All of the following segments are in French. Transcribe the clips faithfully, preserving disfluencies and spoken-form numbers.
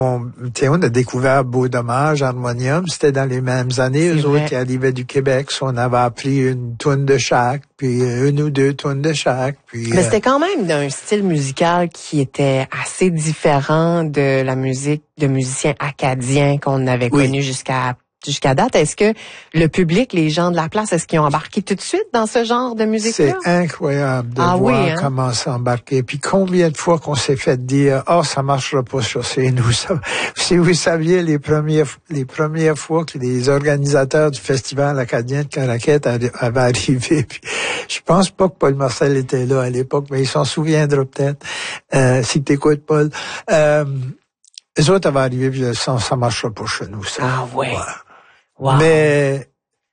On, on a découvert Beau Dommage, Harmonium, c'était dans les mêmes années. Eux autres qui arrivaient du Québec, on avait appris une toune de chaque, puis une ou deux tounes de chaque. Puis, Mais euh, c'était quand même d'un style musical qui était assez différent de la musique de musiciens acadiens qu'on avait oui. connu jusqu'à jusqu'à date. Est-ce que le public, les gens de la place, est-ce qu'ils ont embarqué tout de suite dans ce genre de musique-là? C'est incroyable de ah, voir oui, hein? comment s'embarquer. Puis combien de fois qu'on s'est fait dire, ah, oh, ça marchera pas sur chez nous. Ça. Si vous saviez les premières, les premières fois que les organisateurs du Festival acadien de Caraquette avaient arrivé, puis je pense pas que Paul Marcel était là à l'époque, mais il s'en souviendra peut-être, euh, si t'écoutes, Paul. Euh, les autres avaient arrivé, puis ça, ça marchera pas chez nous, ça. Ah, ouais. Voilà. Wow. Mais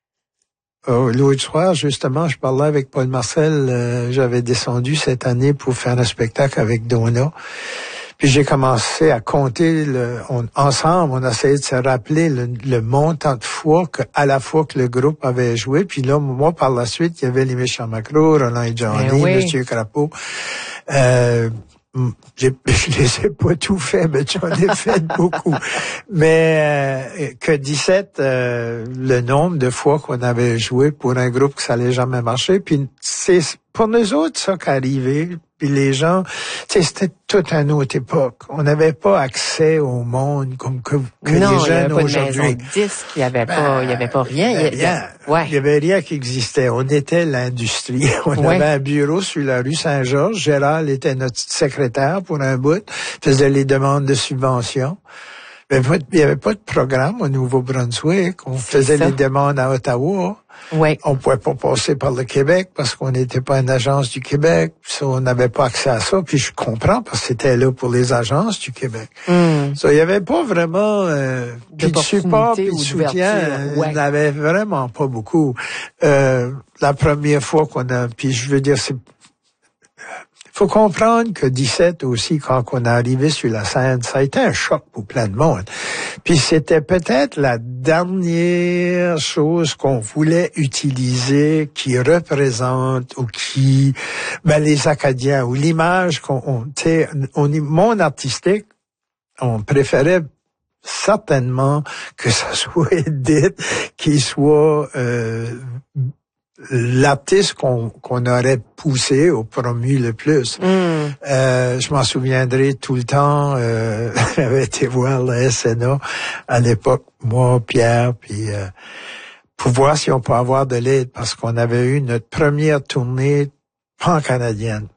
euh, l'autre soir, justement, je parlais avec Paul Marcel. Euh, j'avais descendu cette année pour faire un spectacle avec Donna. Puis j'ai commencé à compter. Le, on, ensemble, on essayait de se rappeler le, le montant de fois que, à la fois que le groupe avait joué. Puis là, moi, par la suite, il y avait les Méchants Macro, Roland et Johnny, oui. Monsieur Crapeau. Euh, J'ai, je les ai pas tout fait, mais j'en ai fait beaucoup. Mais euh, que dix-sept, euh, le nombre de fois qu'on avait joué pour un groupe que ça allait jamais marcher. Puis c'est pour nous autres ça qui arrivait. Puis les gens, tu sais, c'était toute une autre époque. On n'avait pas accès au monde comme que, que non, les jeunes aujourd'hui. Non, il n'y avait pas de maison de disques, il n'y avait ben, pas, il y avait pas rien. Ben, il y a, ouais. Il y avait rien qui existait. On était l'industrie. On ouais. avait un bureau sur la rue Saint-Georges. Gérald était notre secrétaire pour un bout. Faisait les demandes de subventions. Il n'y avait pas de programme au Nouveau-Brunswick. On C'est faisait ça. les demandes à Ottawa. Oui. On pouvait pas passer par le Québec parce qu'on n'était pas une agence du Québec. Ça, on n'avait pas accès à ça. Puis je comprends parce que c'était là pour les agences du Québec. Mm. Ça, il y avait pas vraiment euh, puis de support puis de soutien. Ouais. Il n'y avait vraiment pas beaucoup. Euh, la première fois qu'on a, puis je veux dire, c'est faut comprendre que dix-sept aussi, quand on est arrivé sur la scène, ça a été un choc pour plein de monde. Puis c'était peut-être la dernière chose qu'on voulait utiliser qui représente ou qui, ben, les Acadiens, ou l'image qu'on, on, tu sais, au monde artistique, on préférait certainement que ça soit Edith qui soit euh, l'artiste qu'on qu'on aurait poussé ou promu le plus. Mm. Euh, je m'en souviendrai tout le temps. Euh, j'avais été voir la S N A à l'époque, moi, Pierre, puis euh, pour voir si on peut avoir de l'aide parce qu'on avait eu notre première tournée pan-canadienne.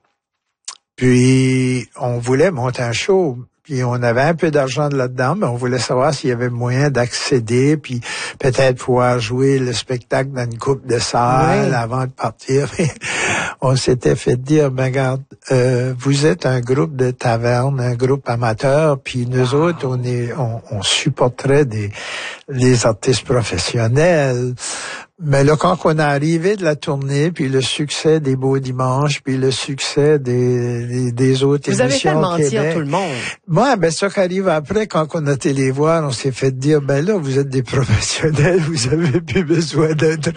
Puis on voulait monter un show. Puis on avait un peu d'argent de là-dedans, mais on voulait savoir s'il y avait moyen d'accéder, puis peut-être pouvoir jouer le spectacle dans une coupe de salle oui. avant de partir. On s'était fait dire, ben regarde, euh, vous êtes un groupe de taverne, un groupe amateur, puis nous wow. autres, on est, on, on supporterait des les artistes professionnels. Mais là, quand on est arrivé de la tournée, puis le succès des Beaux Dimanches, puis le succès des, des, des autres vous émissions Vous avez fait mentir Québec, tout le monde. Moi, ben ça qui arrive après, quand on a été les voir, on s'est fait dire, ben là, vous êtes des professionnels, vous avez plus besoin d'aide.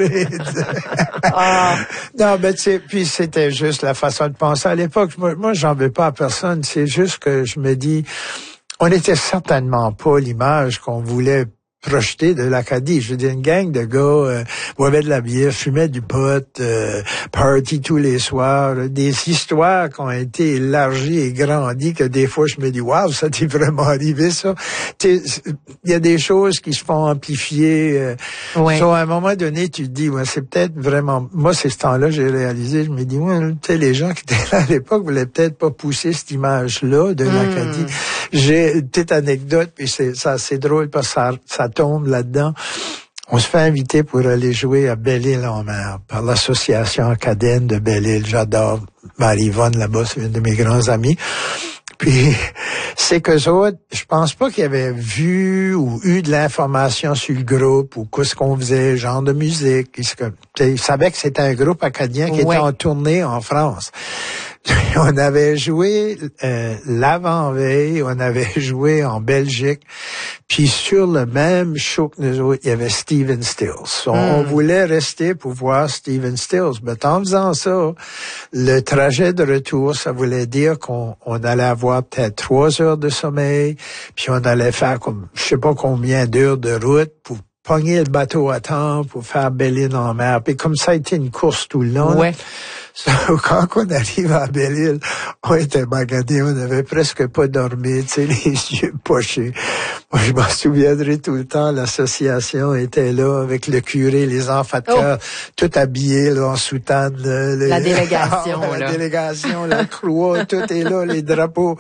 ah. Non, ben tu sais, puis c'était juste la façon de penser à l'époque. Moi, moi j'en veux pas à personne. C'est juste que je me dis, on n'était certainement pas l'image qu'on voulait projeté de l'Acadie. Je veux dire, une gang de gars euh, boivaient de la bière, fumaient du pot, euh, party tous les soirs, euh, des histoires qui ont été élargies et grandies que des fois je me dis, waouh, ça t'est vraiment arrivé, ça. Il y a des choses qui se font amplifier. Euh, ouais. So, à un moment donné, tu te dis, ouais, c'est peut-être vraiment... Moi, c'est ce temps-là, j'ai réalisé, je me dis, ouais, tu sais, les gens qui étaient là à l'époque voulaient peut-être pas pousser cette image-là de mm. l'Acadie. J'ai une petite anecdote, puis c'est ça, c'est drôle parce que ça, ça tombe là-dedans. On se fait inviter pour aller jouer à Belle-Île-en-Mer par l'association acadienne de Belle-Île. J'adore Marie-Yvonne là-bas, c'est une de mes grands amis. Puis, c'est qu'eux autres, je pense pas qu'ils avaient vu ou eu de l'information sur le groupe ou qu'est-ce qu'on faisait, genre de musique. Ils savaient que c'était un groupe acadien qui ouais. était en tournée en France. On avait joué euh, l'avant-veille, on avait joué en Belgique, puis sur le même show que nous autres, il y avait Stephen Stills. On, mm. on voulait rester pour voir Stephen Stills, mais en faisant ça, le trajet de retour, ça voulait dire qu'on on allait avoir peut-être trois heures de sommeil, puis on allait faire comme je sais pas combien d'heures de route pour pogner le bateau à temps, pour faire Belle-Île en mer. Puis comme ça a été une course tout le long. Ouais. So, quand on arrive à Belle-Île, on était magadés, on avait presque pas dormi, tu sais, les yeux pochés. Moi, je m'en souviendrai tout le temps, l'association était là avec le curé, les enfants de cœur, oh. tout habillés là, en soutane. Le, le, la délégation, ah, là. La délégation, la croix, tout est là, les drapeaux.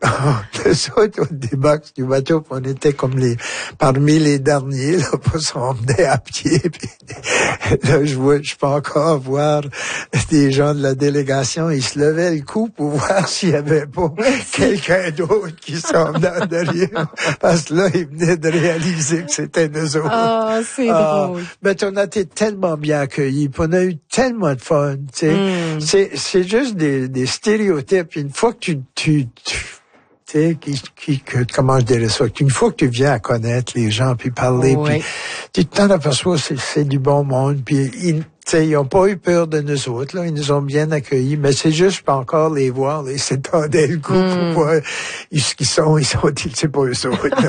Les autres, on débarque du bateau, on était comme les parmi les derniers, là, pour s'emmener à pied. Puis, là, je vois, je peux encore voir des gens de la délégation, ils se levaient le cou pour voir s'il y avait pas quelqu'un d'autre qui s'en venait derrière. Parce que là, ils venaient de réaliser que c'était nous autres. Ah, c'est ah, drôle. Mais on a été tellement bien accueillis, on a eu tellement de fun, tu sais. Mm. C'est, c'est juste des, des stéréotypes. Une fois que tu, tu, tu tu sais, qui, qui, que, comment je dirais ça, une fois que tu viens à connaître les gens, puis parler, oh, puis tu t'en aperçois, c'est, c'est du bon monde, puis ils, t'sais, ils ont pas eu peur de nous autres, là. Ils nous ont bien accueillis, mais c'est juste, je peux encore les voir, là. Ils s'étendaient le coup mm. pour voir ce qu'ils sont. Ils sont, c'est pas eux autres,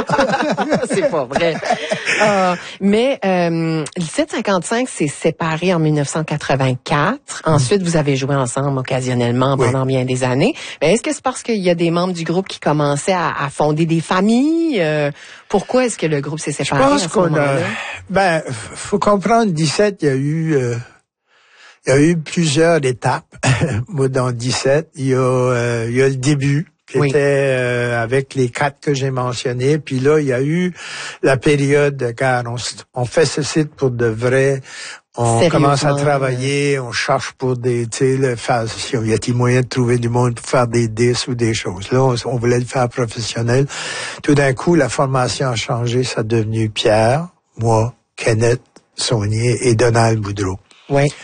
non. C'est pas vrai. Euh, mais, euh, le sept cinquante-cinq s'est séparé en dix-neuf cent quatre-vingt-quatre. Mm. Ensuite, vous avez joué ensemble occasionnellement pendant oui. bien des années. Mais est-ce que c'est parce qu'il y a des membres du groupe qui commençaient à, à fonder des familles? Euh, pourquoi est-ce que le groupe s'est séparé? Je pense qu'on a, ben, faut comprendre, dix-sept, il y a eu, euh, il y a eu plusieurs étapes. Moi, dans dix-sept, il y a, euh, il y a le début qui oui. était euh, avec les quatre que j'ai mentionnés. Puis là, il y a eu la période de car on, on fait ce site pour de vrai. On commence à travailler, on cherche pour des, tu sais, le faire, il y a-t-il moyen de trouver du monde pour faire des disques ou des choses. Là, on, on voulait le faire professionnel. Tout d'un coup, la formation a changé, ça a devenu Pierre, moi, Kenneth Saunier et Donald Boudreau. Oui.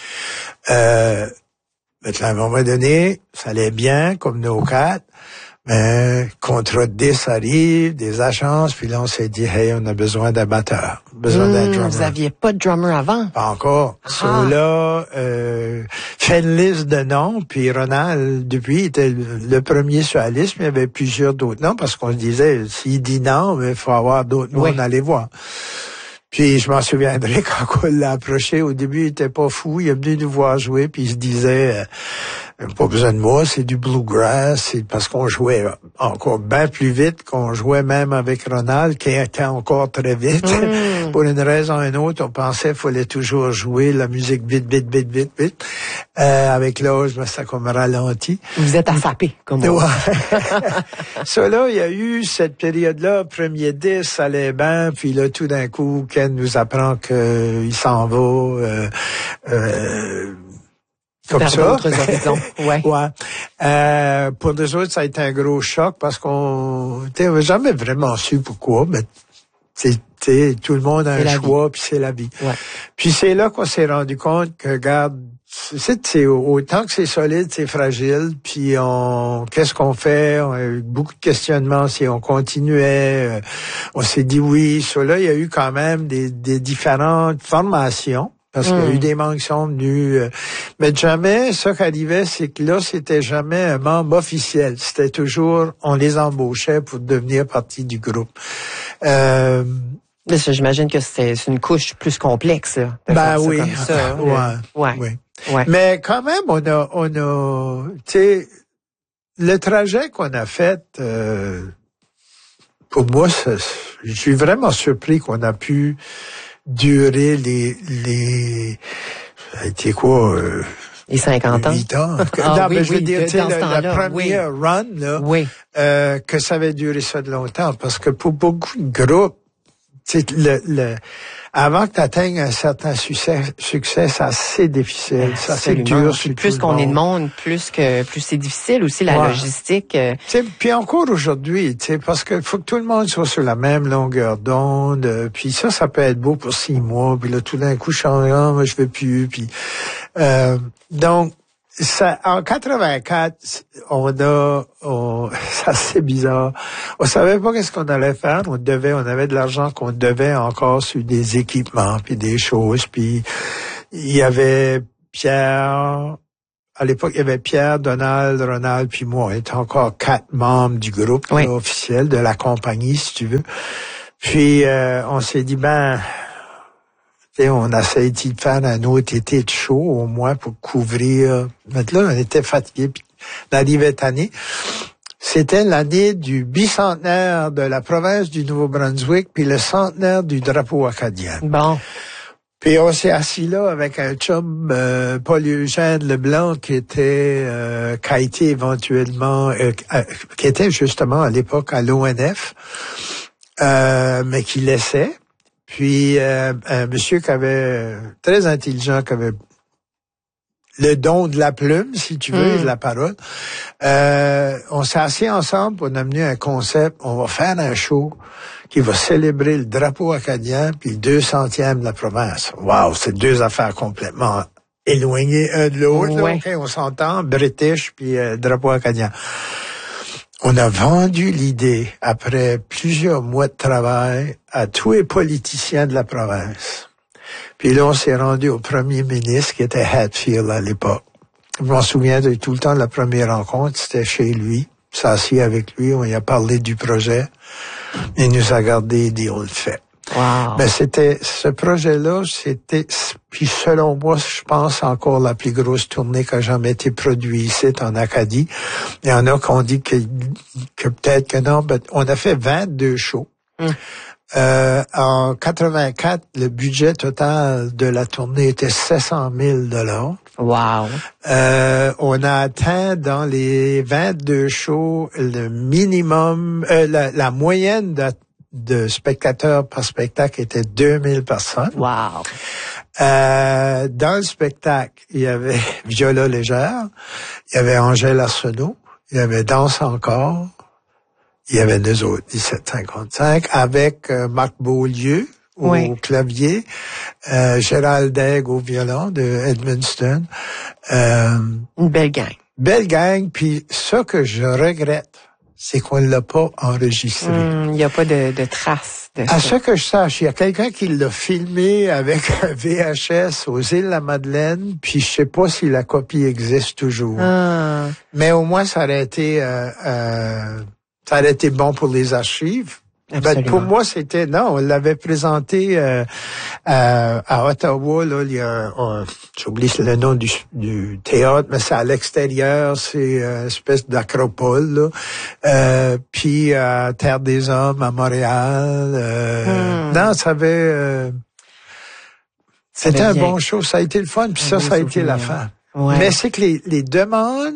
Euh, maintenant, à un moment donné, ça allait bien, comme nos quatre. Mais contrat de dix arrive, des agences, puis là, on s'est dit, hey, on a besoin d'un batteur, besoin mmh, d'un drummer. Vous aviez pas de drummer avant? Pas encore. Ah. So là, euh, fait une liste de noms, puis Ronald, depuis, était le premier sur la liste, mais il y avait plusieurs d'autres noms, parce qu'on se disait, s'il dit non, il faut avoir d'autres noms, oui. on allait voir. Puis je m'en souviendrai quand on l'a approché, au début, il était pas fou, il est venu nous voir jouer, puis il se disait, euh, pas besoin de moi, c'est du bluegrass, c'est parce qu'on jouait encore bien plus vite qu'on jouait même avec Ronald, qui était encore très vite. Mm. Pour une raison ou une autre, on pensait qu'il fallait toujours jouer la musique vite, vite, vite, vite, vite. Euh, avec l'âge, ben, ça comme ralenti. Vous êtes affapé, comme on dit. Ça là, il y a eu cette période-là, premier disque, ça allait bien, puis là, tout d'un coup, Ken nous apprend qu'il s'en va, euh, euh, comme vers ça. d'autres horizons. Ouais. ouais. Euh, pour nous autres, ça a été un gros choc parce qu'on n'avait jamais vraiment su pourquoi, mais c'est, tout le monde a un choix, puis c'est la vie. Ouais. Puis c'est là qu'on s'est rendu compte que, regarde, c'est, c'est autant que c'est solide, c'est fragile. Puis on, qu'est-ce qu'on fait? On a eu beaucoup de questionnements si on continuait. Euh, on s'est dit oui. So là, il y a eu quand même des, des différentes formations. Parce mmh. qu'il y a eu des membres qui sont venus. Euh, mais jamais, ce qui arrivait, c'est que là, c'était jamais un membre officiel. C'était toujours, on les embauchait pour devenir partie du groupe. Euh, Mais ça, j'imagine que c'est, c'est une couche plus complexe, là. Ben oui. Comme ça, ouais, ouais. Oui. Ouais. Mais quand même, on a, on a, tu sais, le trajet qu'on a fait, euh, pour moi, ça, je suis vraiment surpris qu'on a pu durer les, les, ça a été quoi, euh, les cinquante ans. huit ans. Ah, non, oui, mais je veux oui, dire, tu sais, la, la première oui. run, là, oui. euh, que ça avait duré ça de longtemps, parce que pour beaucoup de groupes, tu sais, le, le, avant que tu atteignes un certain succès, succès, c'est assez difficile. Ça, c'est dur. Puis plus qu'on est de monde, plus que plus c'est difficile aussi la ouais. logistique. Euh... Puis encore aujourd'hui, tu sais, parce que faut que tout le monde soit sur la même longueur d'onde. Euh, puis ça, ça peut être beau pour six mois. Puis là, tout d'un coup, je change, ah, moi, je veux plus. Puis euh, donc, ça, en quatre-vingt-quatre, on a, on, ça c'est bizarre. On savait pas qu'est-ce qu'on allait faire. On devait, on avait de l'argent qu'on devait encore sur des équipements puis des choses. Puis il y avait Pierre. À l'époque, il y avait Pierre, Donald, Ronald, puis moi. On était encore quatre membres du groupe oui. là, officiel de la compagnie, si tu veux. Puis euh, on s'est dit ben. On a essayé de faire un autre été de show, au moins, pour couvrir. Maintenant, on était fatigués. Puis, l'arrivée cette année, c'était l'année du bicentenaire de la province du Nouveau-Brunswick, puis le centenaire du drapeau acadien. Bon. Puis on s'est assis là avec un chum, euh, Paul-Eugène Leblanc, qui était, euh, qui a été éventuellement, euh, euh, qui était justement à l'époque à l'O N F, euh, mais qui laissait. Puis euh, un monsieur qui avait très intelligent, qui avait le don de la plume, si tu veux, mmh. et de la parole. Euh, on s'est assis ensemble pour amener un concept. On va faire un show qui va célébrer le drapeau acadien puis le deux centième de la province. Wow, c'est deux affaires complètement éloignées un de l'autre. Ouais. Là, okay, on s'entend, British puis euh, drapeau acadien. On a vendu l'idée, après plusieurs mois de travail, à tous les politiciens de la province. Puis là, on s'est rendu au premier ministre, qui était Hatfield à l'époque. Je m'en souviens de tout le temps de la première rencontre, c'était chez lui. On s'est assis avec lui, on lui a parlé du projet. Il nous a gardé et dit, on le fait. Wow. Mais c'était, ce projet-là, c'était, puis selon moi, je pense encore la plus grosse tournée qui a jamais été produite ici, en Acadie. Il y en a qui ont dit que, que peut-être que non, mais on a fait vingt-deux shows. Mm. Euh, en quatre-vingt-quatre, le budget total de la tournée était sept cent mille dollars. Wow. Euh, on a atteint dans les vingt-deux shows le minimum, euh, la, la moyenne de de spectateurs par spectacle était deux mille personnes. Wow. Euh, dans le spectacle, il y avait Viola Légère, il y avait Angèle Arsenault, il y avait Danse encore, il y avait nous autres, dix-sept cinquante-cinq, avec euh, Marc Beaulieu au oui. clavier, euh, Gérald Daigle au violon de Edmundston. Euh, Une belle gang. Belle gang, puis ça que je regrette, c'est qu'on l'a pas enregistré. Il n'y a pas de, de traces de à ça. ce que je sache, il y a quelqu'un qui l'a filmé avec un V H S aux Îles-la-Madeleine, puis je sais pas si la copie existe toujours. Ah. Mais au moins, ça aurait été, euh, euh, ça aurait été bon pour les archives. Ben, pour moi, c'était non, on l'avait présenté euh, à, à Ottawa. Là, il y a, euh, j'oublie le nom du, du théâtre, mais c'est à l'extérieur, c'est une espèce d'acropole. Là. Euh, puis à Terre des Hommes à Montréal. Euh, hmm. Non, ça avait. Euh, c'était un bon show, ça a été le fun. Puis ça, ça a été la fin. Ouais. Mais c'est que les, les demandes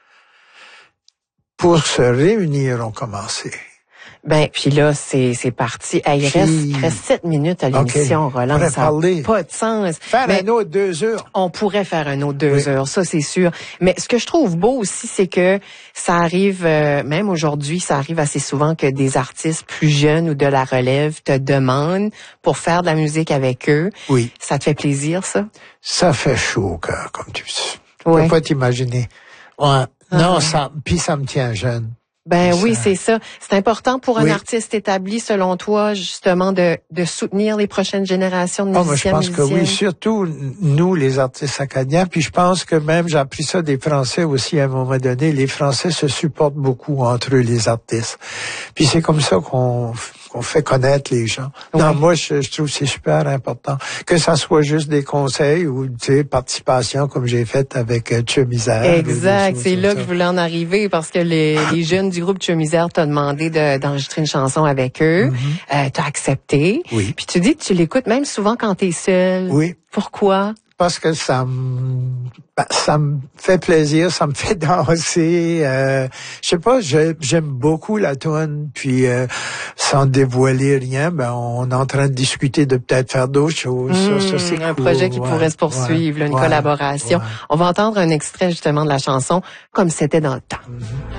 pour se réunir ont commencé. Ben, puis là, c'est, c'est parti. Hey, il reste, il reste sept minutes à l'émission, okay. Roland. Ça n'a pas de sens. Faire mais un autre deux heures. On pourrait faire un autre deux oui. heures, ça, c'est sûr. Mais ce que je trouve beau aussi, c'est que ça arrive, euh, même aujourd'hui, ça arrive assez souvent que des artistes plus jeunes ou de la relève te demandent pour faire de la musique avec eux. Oui. Ça te fait plaisir, ça? Ça fait chaud au cœur, comme tu sais. Tu oui. peux pas t'imaginer. Ouais. Ah. Non, ça, puis ça me tient jeune. Ben ça. oui, c'est ça. C'est important pour un oui. artiste établi, selon toi, justement, de, de soutenir les prochaines générations de musiciens, oh, moi, je pense musiciennes. Que oui, surtout nous, les artistes acadiens. Puis je pense que même, j'ai appris ça des Français aussi à un moment donné, les Français se supportent beaucoup entre eux, les artistes. Puis c'est comme ça qu'on... on fait connaître les gens. Oui. Non, moi, je, je trouve que c'est super important. Que ça soit juste des conseils ou, tu sais, participation, comme j'ai fait avec euh, Tcheu-Misère. Exact. C'est là ça. Que je voulais en arriver parce que les, les jeunes du groupe Tcheu-Misère t'ont demandé de, d'enregistrer une chanson avec eux. Mm-hmm. Euh, t'as accepté. Oui. Puis tu dis que tu l'écoutes même souvent quand t'es seul. Oui. Pourquoi? Parce que ça me, ça me fait plaisir, ça me fait danser. Euh, je sais pas, je, j'aime beaucoup la toune. Puis euh, sans dévoiler rien, ben on est en train de discuter de peut-être faire d'autres choses. Mmh, ça, ça, c'est un cool. projet qui ouais, pourrait se poursuivre, ouais, là, une ouais, collaboration. Ouais. On va entendre un extrait justement de la chanson Comme c'était dans le temps. Mmh.